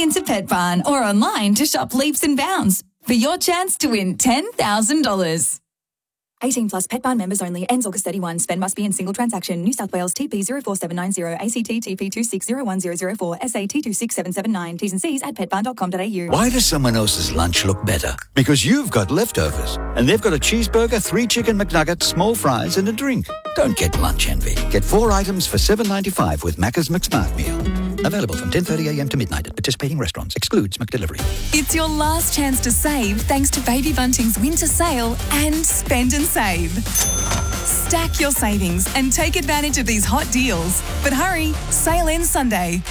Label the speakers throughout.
Speaker 1: into Pet Barn or online to shop Leaps and Bounds for your chance to win $10,000.
Speaker 2: 18 plus Pet Barn members only. Ends August 31. Spend must be in single transaction. New South Wales TP 04790 ACT TP 260104 SA T26779. T's and C's at petbarn.com.au.
Speaker 3: Why does someone else's lunch look better? Because you've got leftovers. And they've got a cheeseburger, 3 chicken McNuggets, small fries and a drink. Don't get lunch envy. Get 4 items for $7.95 with Macca's McSmart Meal. Available from 10:30am to midnight at participating restaurants. Excludes McDelivery.
Speaker 1: It's your last chance to save thanks to Baby Bunting's winter sale and Spend and Save. Stack your savings and take advantage of these hot deals. But hurry, sale ends Sunday.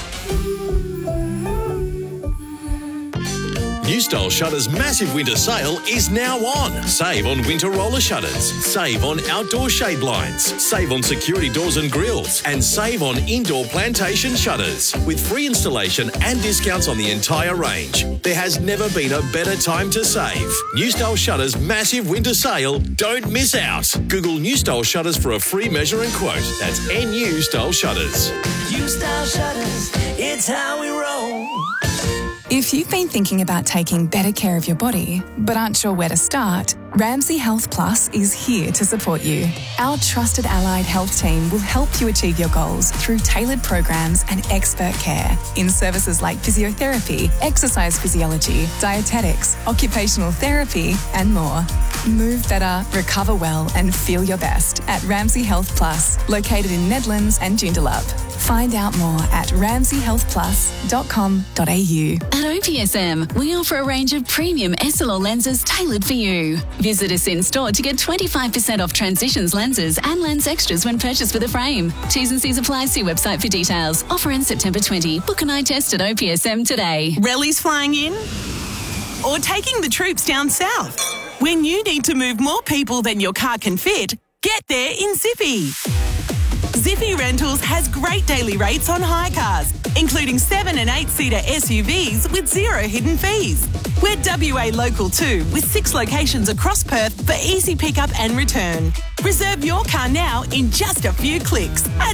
Speaker 4: New Style Shutters' massive winter sale is now on. Save on winter roller shutters. Save on outdoor shade blinds. Save on security doors and grills. And save on indoor plantation shutters. With free installation and discounts on the entire range. There has never been a better time to save. New Style Shutters' massive winter sale. Don't miss out. Google New Style Shutters for a free measure and quote. That's NU Style Shutters.
Speaker 5: New Style Shutters, it's how we roll.
Speaker 1: If you've been thinking about taking better care of your body, but aren't sure where to start, Ramsay Health Plus is here to support you. Our trusted allied health team will help you achieve your goals through tailored programs and expert care in services like physiotherapy, exercise physiology, dietetics, occupational therapy, and more. Move better, recover well, and feel your best at Ramsay Health Plus, located in Nedlands and Joondalup. Find out more at ramsayhealthplus.com.au.
Speaker 6: At OPSM, we offer a range of premium SLR lenses tailored for you. Visit us in store to get 25% off Transitions lenses and lens extras when purchased with a frame. T's and C's apply. See website for details. Offer ends September 20. Book an eye test at OPSM today.
Speaker 7: Rallies flying in? Or taking the troops down south? When you need to move more people than your car can fit, get there in Zippy. Zippy Rentals has great daily rates on hire cars, including 7 and 8-seater SUVs with zero hidden fees. We're WA local too, with 6 locations across Perth for easy pickup and return. Reserve your car now in just a few clicks at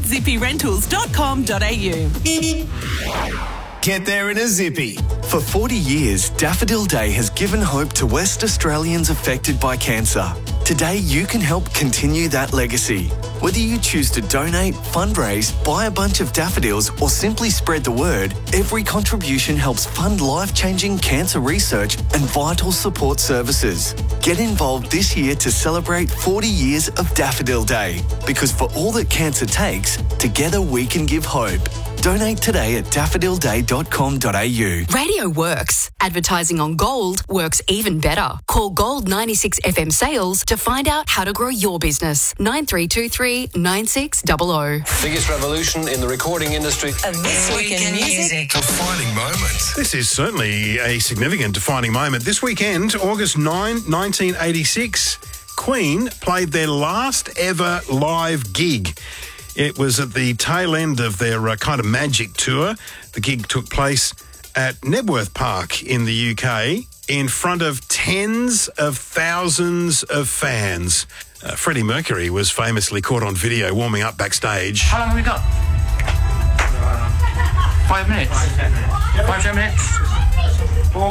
Speaker 7: zippyrentals.com.au.
Speaker 8: Get there in a zippy. For 40 years, Daffodil Day has given hope to West Australians affected by cancer. Today, you can help continue that legacy. Whether you choose to donate, fundraise, buy a bunch of daffodils, or simply spread the word, every contribution helps fund life-changing cancer research and vital support services. Get involved this year to celebrate 40 years of Daffodil Day. Because for all that cancer takes, together we can give hope. Donate today at daffodilday.com.au.
Speaker 9: Radio works. Advertising on Gold works even better. Call Gold 96 FM Sales to find out how to grow your business. 9323 9600.
Speaker 10: Biggest revolution in the recording industry.
Speaker 5: And this week in music.
Speaker 11: Defining moment. This is certainly a significant defining moment. This weekend, August 9, 1986, Queen played their last ever live gig. It was at the tail end of their kind of magic tour. The gig took place at Knebworth Park in the UK in front of tens of thousands of fans. Freddie Mercury was famously caught on video warming up backstage.
Speaker 12: How long have we got? 5 minutes. 5, 10 minutes?